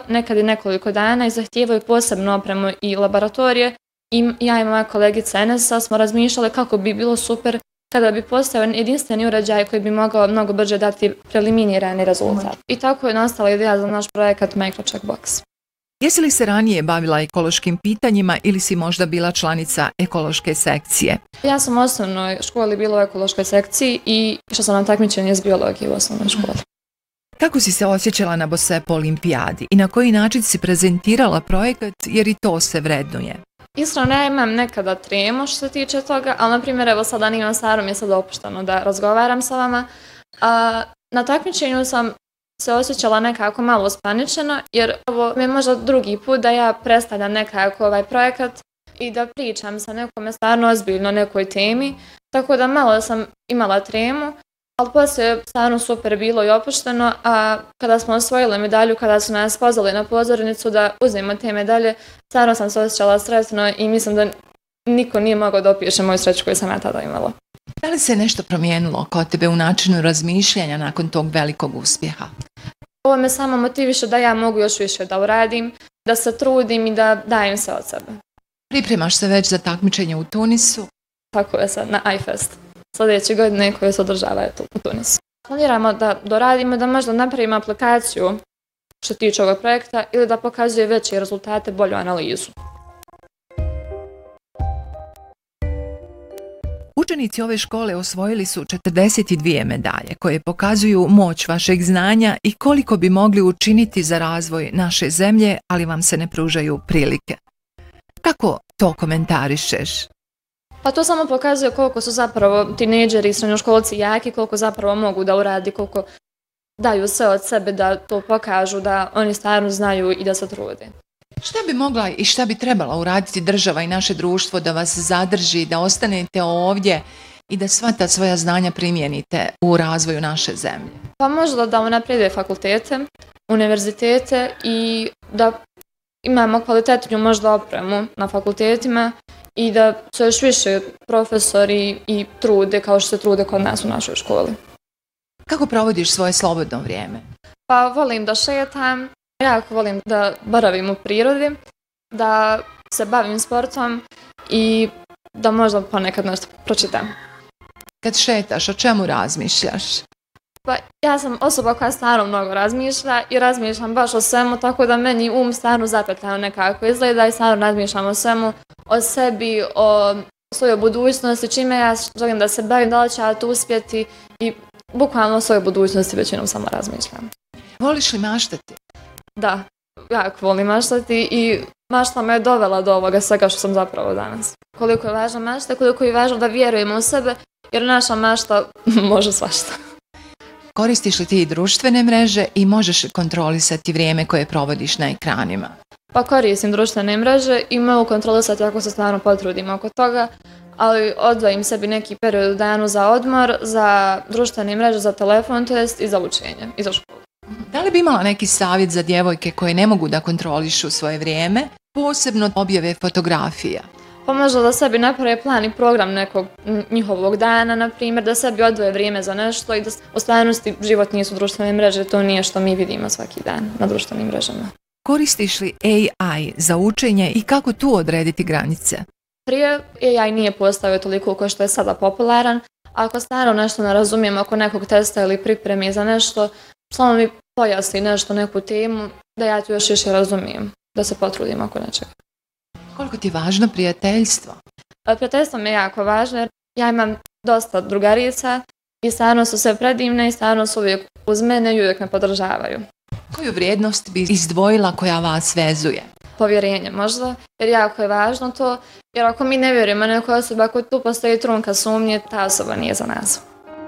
nekad i nekoliko dana i zahtijevaju posebnu opremu i laboratorije. I ja i moja kolegica Enesa smo razmišljali kako bi bilo super kada bi postojao jedinstveni uređaj koji bi mogao mnogo brže dati preliminirani rezultat. I tako je nastala ideja za naš projekat MicroCheckbox. Jesi li se ranije bavila ekološkim pitanjima ili si možda bila članica ekološke sekcije? Ja sam u osnovnoj školi bila u ekološkoj sekciji i išla sam na takmičenje iz biologije u osnovnoj školi. Kako si se osjećala na Bosepo olimpijadi i na koji način si prezentirala projekat jer i to se vrednuje? Iskreno, ja imam nekada tremu što se tiče toga, ali na primjer evo sada Ivana Staro mi je sad opušteno da razgovaram sa vama. Na takmičenju sam se osjećala nekako malo uspaničeno jer ovo mi je možda drugi put da ja predstavljam nekako ovaj projekat i da pričam sa nekome stvarno ozbiljno o nekoj temi, tako da malo sam imala tremu, ali poslije je stvarno super bilo i opušteno, a kada smo osvojili medalju, kada su nas pozvali na pozornicu da uzmemo te medalje, stvarno sam se osjećala stresno i mislim da niko nije mogao da opiše moju sreću koju sam ja tada imala. Da li se nešto promijenilo kod tebe u načinu razmišljanja nakon tog velikog uspjeha? Ovo me samo motiviše da ja mogu još više da uradim, da se trudim i da dajem se od sebe. Pripremaš se već za takmičenje u Tunisu? Tako je sad, na iFest. Sljedeće godine koje se održavaju u Tunisu. Planiramo da doradimo, da možda napravimo aplikaciju što tiče ovog projekta ili da pokazuje veće rezultate, bolju analizu. Učenici ove škole osvojili su 42 medalje koje pokazuju moć vašeg znanja i koliko bi mogli učiniti za razvoj naše zemlje, ali vam se ne pružaju prilike. Kako to komentarišeš? Pa to samo pokazuje koliko su zapravo tinejdžeri i srednjoškolci jaki, koliko zapravo mogu da uradi, koliko daju sve od sebe da to pokažu, da oni stvarno znaju i da se trude. Šta bi mogla i šta bi trebala uraditi država i naše društvo da vas zadrži, da ostanete ovdje i da sva ta svoja znanja primijenite u razvoju naše zemlje? Pa možda da unaprijede fakultete, univerzitete i da imamo kvalitetniju možda opremu na fakultetima i da se još više profesori i trude kao što se trude kod nas u našoj školi. Kako provodiš svoje slobodno vrijeme? Pa volim da šetam, jako volim da boravim u prirodi, da se bavim sportom i da možda ponekad nešto pročitam. Kad šetaš, o čemu razmišljaš? Pa ja sam osoba koja stvarno mnogo razmišlja i razmišljam baš o svemu, tako da meni stvarno zapetljano nekako izgleda i stvarno razmišljam o svemu, o sebi, o svojoj budućnosti, čime ja želim da se bavim, da li ću ja to uspjeti i bukvalno o svojoj budućnosti većinom samo razmišljam. Voliš li maštati? Da, jako volim maštati i mašta me je dovela do ovoga svega što sam zapravo danas. Koliko je važna mašta, koliko je važno da vjerujemo u sebe, jer naša mašta može svašta. Koristiš li ti društvene mreže i možeš kontrolisati vrijeme koje provodiš na ekranima? Pa koristim društvene mreže i mogu kontrolisati ako se stvarno potrudim oko toga, ali odvojim sebi neki period u danu za odmor, za društvene mreže, za telefon, to jest i za učenje, i za školu. Da li bi imala neki savjet za djevojke koje ne mogu da kontrolišu svoje vrijeme, posebno objave fotografija? Pa možda da sebi naprave plan i program nekog njihovog dana, na primjer, da sebi odvoje vrijeme za nešto i da u stvarnosti život nisu društvene mreže, to nije što mi vidimo svaki dan na društvenim mrežama. Koristiš li AI za učenje i kako tu odrediti granice? Prije AI nije postavio toliko kao što je sada popularan. Ako stvarno nešto ne razumijem oko nekog testa ili pripremi za nešto, samo mi pojasni nešto, neku temu, da ja tu još više razumijem, da se potrudim oko nečega. Koliko ti je važno prijateljstvo? Prijateljstvo mi je jako važno jer ja imam dosta drugarica i stvarno su sve predivne i stvarno su uvijek uz mene i uvijek me podržavaju. Koju vrijednost bi izdvojila koja vas vezuje? Povjerenje možda, jer jako je važno to, jer ako mi ne vjerujemo nekoj osobi, ako tu postoji trunka sumnje, ta osoba nije za nas.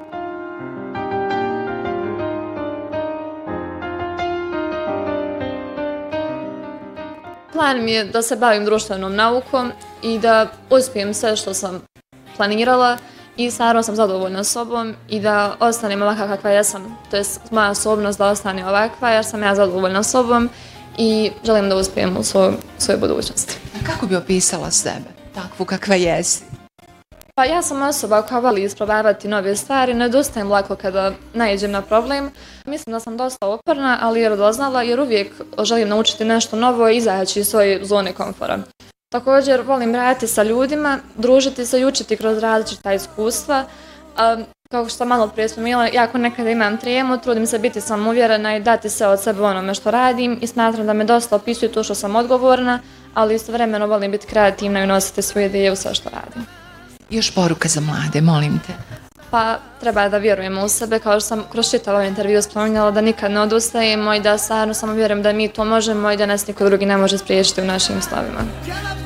Plan mi je da se bavim društvenom naukom i da uspijem sve što sam planirala i stvarno sam zadovoljna sobom i da ostanem ovakva kakva jesam, to je moja osobnost da ostane ovakva jer sam ja zadovoljna sobom i želim da uspijem u svojoj budućnosti. Kako bi opisala sebe, takvu kakva jesi? Pa ja sam osoba koja voli isprobavati nove stvari, ne odustajem lako kada naiđem na problem. Mislim da sam dosta uporna, ali i radoznala jer uvijek želim naučiti nešto novo i izaći iz svoje zone komfora. Također volim raditi sa ljudima, družiti se i učiti kroz različita iskustva. Kao što sam malo prije spomenula, jako nekada imam tremu, trudim se biti samouvjerena i dati sve od sebe onome što radim i smatram da me dosta opisuje to što sam odgovorna, ali istovremeno volim biti kreativna i nositi svoje ideje u sve što radim. Još poruka za mlade, molim te. Pa treba da vjerujemo u sebe, kao što sam kroz čitav ovaj intervju spominjala, da nikad ne odustajemo i da stvarno samo vjerujem da mi to možemo i da nas niko drugi ne može spriječiti u našim slavima.